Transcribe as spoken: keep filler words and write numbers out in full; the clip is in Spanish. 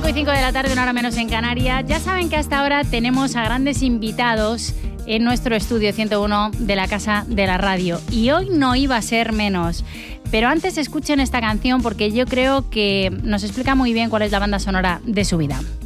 cinco y cinco de la tarde, una hora menos en Canarias. Ya saben que hasta ahora tenemos a grandes invitados en nuestro estudio ciento uno de la Casa de la Radio. Y hoy no iba a ser menos. Pero antes escuchen esta canción porque yo creo que nos explica muy bien cuál es la banda sonora de su vida.